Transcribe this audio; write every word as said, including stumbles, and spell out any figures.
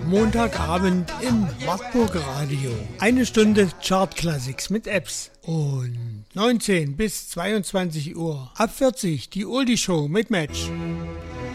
Montagabend im Wartburg Radio. Eine Stunde Chart Classics mit Apps. Und neunzehn bis zweiundzwanzig Uhr. Ab vierzig die Oldie Show mit Match.